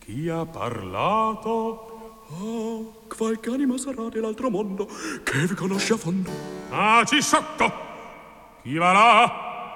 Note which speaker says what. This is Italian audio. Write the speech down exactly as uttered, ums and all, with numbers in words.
Speaker 1: Chi ha parlato?
Speaker 2: Ah, qualche anima sarà dell'altro mondo che vi conosce a fondo.
Speaker 1: Ah, ci sciocco! Chi va là?